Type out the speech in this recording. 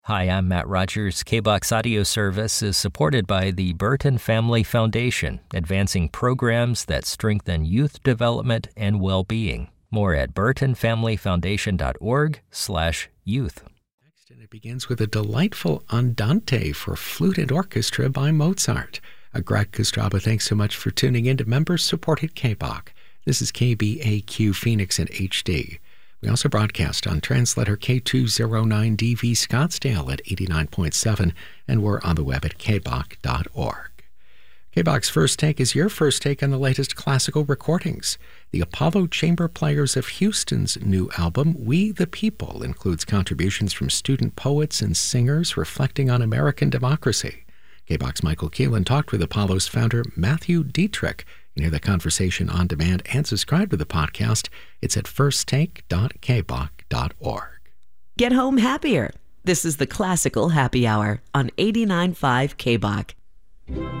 Hi, I'm Matt Rogers. KBOX audio service is supported by the Burton Family Foundation, advancing programs that strengthen youth development and well-being. More at burtonfamilyfoundation.org/youth. Next, and it begins with a delightful Andante for flute and orchestra by Mozart. Greg Kostraba, thanks so much for tuning in to members-supported KBOX. This is KBAQ Phoenix in HD. We also broadcast on translator K209DV Scottsdale at 89.7, and we're on the web at kbok.org. KBOX First Take is your first take on the latest classical recordings. The Apollo Chamber Players of Houston's new album, We the People, includes contributions from student poets and singers reflecting on American democracy. KBOX Michael Keelan talked with Apollo's founder, Matthew Dietrich. You can hear the conversation on demand and subscribe to the podcast. It's at firsttake.kbok.org. Get home happier. This is the Classical Happy Hour on 89.5 KBOK.